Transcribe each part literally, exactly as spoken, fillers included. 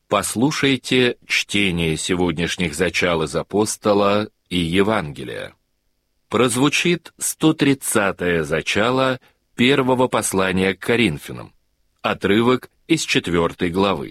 Послушайте чтение сегодняшних зачал из Апостола и Евангелия. Прозвучит сто тридцатое зачало первого послания к Коринфянам, отрывок из четвертой главы.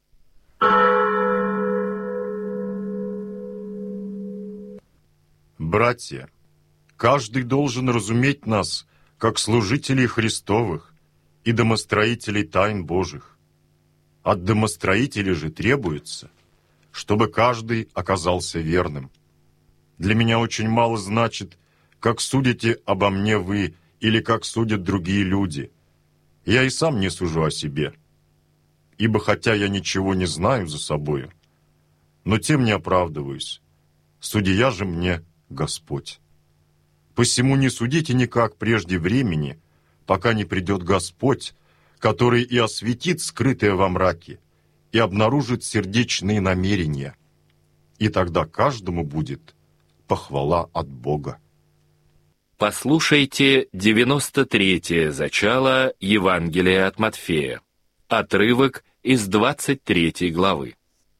Братья, каждый должен разуметь нас, как служителей Христовых и домостроителей тайн Божьих. От домостроителей же требуется, чтобы каждый оказался верным. Для меня очень мало значит, как судите обо мне вы или как судят другие люди. Я и сам не сужу о себе. Ибо хотя я ничего не знаю за собою, но тем не оправдываюсь. Судья же мне Господь. Посему не судите никак прежде времени, пока не придет Господь, который и осветит скрытое во мраке, и обнаружит сердечные намерения. И тогда каждому будет похвала от Бога. Послушайте девяносто третье зачало Евангелия от Матфея, отрывок из двадцать третьей главы.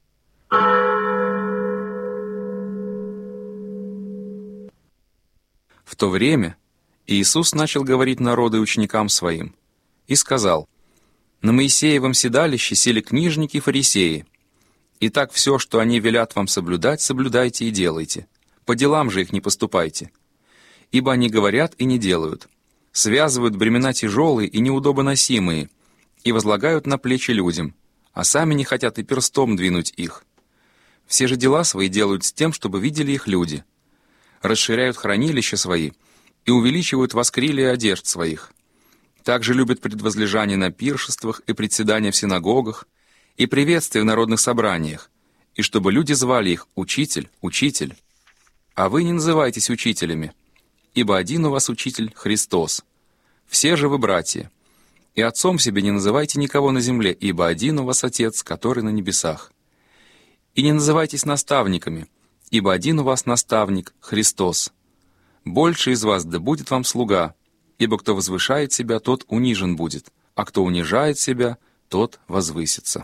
В то время Иисус начал говорить народу и ученикам своим, и сказал: «На Моисеевом седалище сели книжники и фарисеи. Итак, все, что они велят вам соблюдать, соблюдайте и делайте. По делам же их не поступайте. Ибо они говорят и не делают, связывают бремена тяжелые и неудобоносимые, и возлагают на плечи людям, а сами не хотят и перстом двинуть их. Все же дела свои делают с тем, чтобы видели их люди. Расширяют хранилища свои и увеличивают воскрилие одежд своих. Также любят предвозлежание на пиршествах и председания в синагогах, и приветствия в народных собраниях, и чтобы люди звали их «Учитель, Учитель». А вы не называйтесь учителями, ибо один у вас Учитель — Христос. Все же вы братья. И отцом себе не называйте никого на земле, ибо один у вас Отец, который на небесах. И не называйтесь наставниками, ибо один у вас наставник — Христос. Больше из вас да будет вам слуга, ибо кто возвышает себя, тот унижен будет, а кто унижает себя, тот возвысится».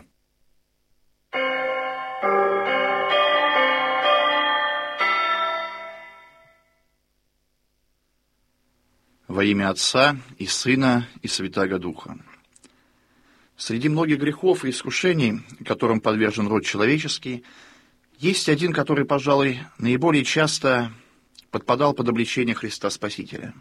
Во имя Отца и Сына и Святаго Духа. Среди многих грехов и искушений, которым подвержен род человеческий, есть один, который, пожалуй, наиболее часто подпадал под обличение Христа Спасителя.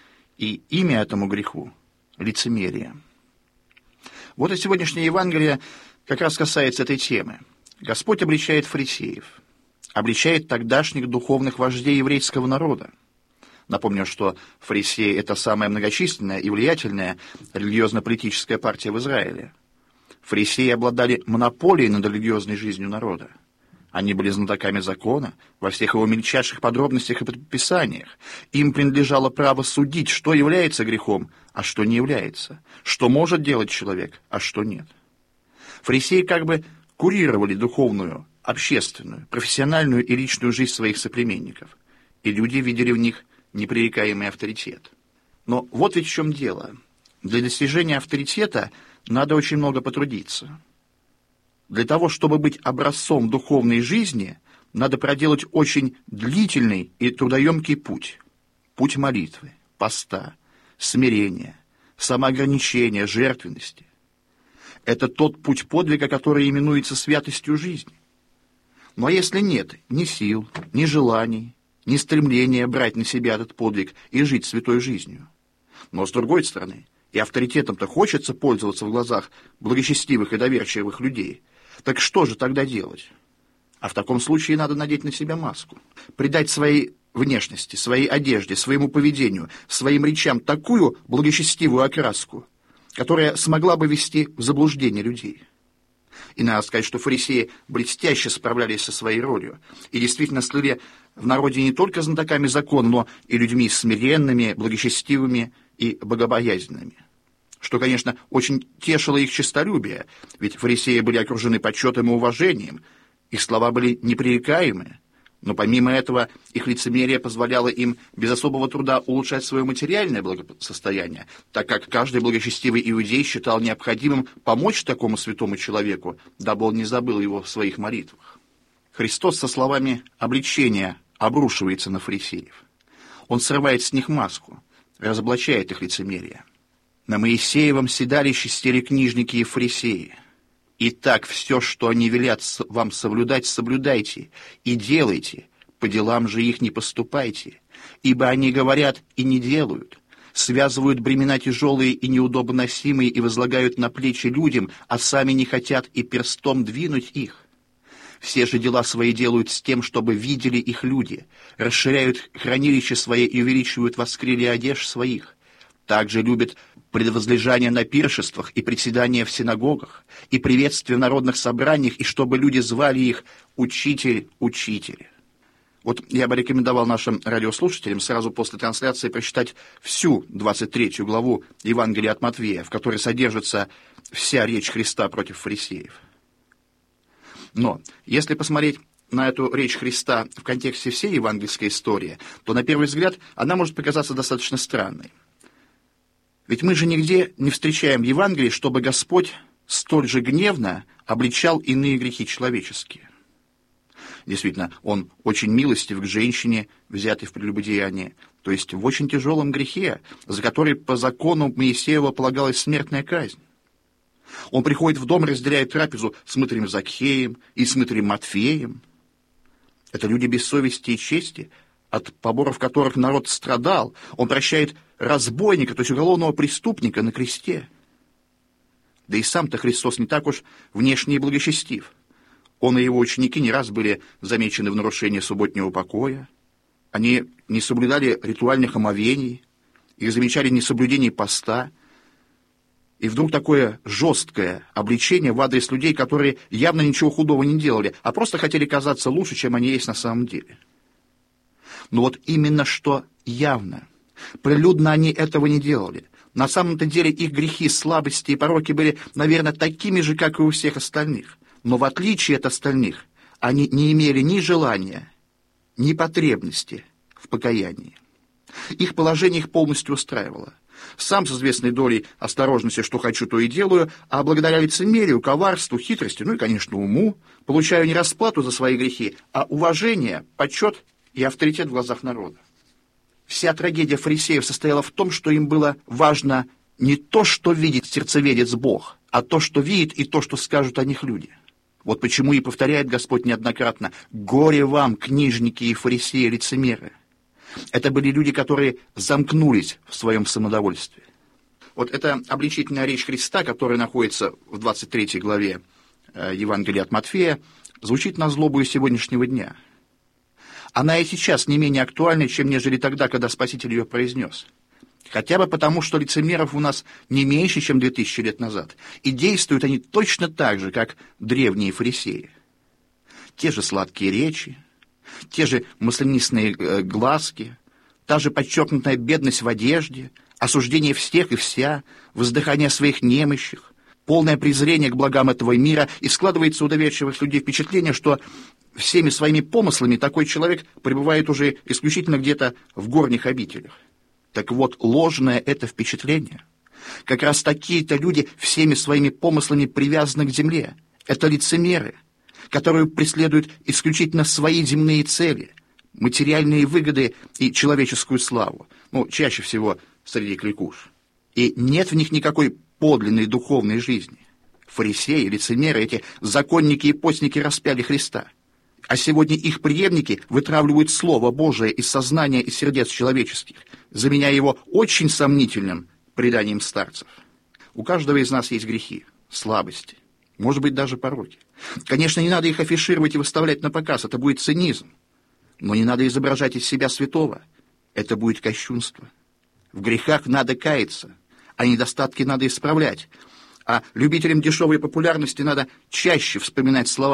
И имя этому греху — лицемерие. Вот и сегодняшнее Евангелие как раз касается этой темы. Господь обличает фарисеев, обличает тогдашних духовных вождей еврейского народа. Напомню, что фарисеи — это самая многочисленная и влиятельная религиозно-политическая партия в Израиле. Фарисеи обладали монополией над религиозной жизнью народа. Они были знатоками закона во всех его мельчайших подробностях и предписаниях. Им принадлежало право судить, что является грехом, а что не является, что может делать человек, а что нет. Фарисеи как бы курировали духовную, общественную, профессиональную и личную жизнь своих соплеменников, и люди видели в них непререкаемый авторитет. Но вот ведь в чем дело. Для достижения авторитета надо очень много потрудиться. Для того, чтобы быть образцом духовной жизни, надо проделать очень длительный и трудоемкий путь. Путь молитвы, поста, смирения, самоограничения, жертвенности. Это тот путь подвига, который именуется святостью жизни. Но если нет ни сил, ни желаний, ни стремления брать на себя этот подвиг и жить святой жизнью, но с другой стороны, и авторитетом-то хочется пользоваться в глазах благочестивых и доверчивых людей, так что же тогда делать? А в таком случае надо надеть на себя маску, придать своей внешности, своей одежде, своему поведению, своим речам такую благочестивую окраску, которая смогла бы ввести в заблуждение людей. И надо сказать, что фарисеи блестяще справлялись со своей ролью и действительно слыли в народе не только знатоками закона, но и людьми смиренными, благочестивыми и богобоязненными. Что, конечно, очень тешило их честолюбие, ведь фарисеи были окружены почетом и уважением, их слова были непререкаемы, Но помимо этого, их лицемерие позволяло им без особого труда улучшать свое материальное благосостояние, так как каждый благочестивый иудей считал необходимым помочь такому святому человеку, дабы он не забыл его в своих молитвах. Христос со словами обличения обрушивается на фарисеев. Он срывает с них маску, разоблачает их лицемерие. На Моисеевом седалище сели книжники и фарисеи. Итак, все, что они велят вам соблюдать, соблюдайте и делайте, по делам же их не поступайте, ибо они говорят и не делают, связывают бремена тяжелые и неудобоносимые и возлагают на плечи людям, а сами не хотят и перстом двинуть их. Все же дела свои делают с тем, чтобы видели их люди, расширяют хранилище свои и увеличивают воскрылья одежд своих. Также любят предвозлежание на пиршествах и приседания в синагогах, и приветствия в народных собраниях, и чтобы люди звали их «Учитель, Учитель». Вот я бы рекомендовал нашим радиослушателям сразу после трансляции прочитать всю двадцать третью главу Евангелия от Матфея, в которой содержится вся речь Христа против фарисеев. Но если посмотреть на эту речь Христа в контексте всей евангельской истории, то на первый взгляд она может показаться достаточно странной. Ведь мы же нигде не встречаем в Евангелии, чтобы Господь столь же гневно обличал иные грехи человеческие. Действительно, Он очень милостив к женщине, взятой в прелюбодеянии, то есть в очень тяжелом грехе, за который по закону Моисеева полагалась смертная казнь. Он приходит в дом и разделяет трапезу с мытарем Закхеем и с мытарем Матфеем. Это люди без совести и чести, от поборов которых народ страдал. Он прощает разбойника, то есть уголовного преступника на кресте. Да и сам-то Христос не так уж внешне и благочестив. Он и его ученики не раз были замечены в нарушении субботнего покоя. Они не соблюдали ритуальных омовений, их замечали в несоблюдении поста. И вдруг такое жесткое обличение в адрес людей, которые явно ничего худого не делали, а просто хотели казаться лучше, чем они есть на самом деле. Но вот именно что явно. Прилюдно они этого не делали. На самом-то деле их грехи, слабости и пороки были, наверное, такими же, как и у всех остальных. Но в отличие от остальных, они не имели ни желания, ни потребности в покаянии. Их положение их полностью устраивало. Сам с известной долей осторожности, что хочу, то и делаю, а благодаря лицемерию, коварству, хитрости, ну и, конечно, уму, получаю не расплату за свои грехи, а уважение, почет и авторитет в глазах народа. Вся трагедия фарисеев состояла в том, что им было важно не то, что видит сердцеведец Бог, а то, что видит, и то, что скажут о них люди. Вот почему и повторяет Господь неоднократно: «Горе вам, книжники и фарисеи, лицемеры». Это были люди, которые замкнулись в своем самодовольстве. Вот эта обличительная речь Христа, которая находится в двадцать третьей главе Евангелия от Матфея, звучит на злобу и сегодняшнего дня. Она и сейчас не менее актуальна, чем нежели тогда, когда Спаситель ее произнес. Хотя бы потому, что лицемеров у нас не меньше, чем две тысячи лет назад, и действуют они точно так же, как древние фарисеи. Те же сладкие речи, те же маслянистые глазки, та же подчеркнутая бедность в одежде, осуждение всех и вся, воздыхание своих немощих, полное презрение к благам этого мира, и складывается у доверчивых людей впечатление, что всеми своими помыслами такой человек пребывает уже исключительно где-то в горних обителях. Так вот, ложное это впечатление. Как раз такие-то люди всеми своими помыслами привязаны к земле. Это лицемеры, которые преследуют исключительно свои земные цели, материальные выгоды и человеческую славу, ну, чаще всего среди кликуш. И нет в них никакой подлинной духовной жизни. Фарисеи, лицемеры, эти законники и постники распяли Христа. А сегодня их преемники вытравливают Слово Божие из сознания и сердец человеческих, заменяя его очень сомнительным преданием старцев. У каждого из нас есть грехи, слабости, может быть, даже пороки. Конечно, не надо их афишировать и выставлять на показ, это будет цинизм. Но не надо изображать из себя святого, это будет кощунство. В грехах надо каяться, а недостатки надо исправлять. А любителям дешевой популярности надо чаще вспоминать слова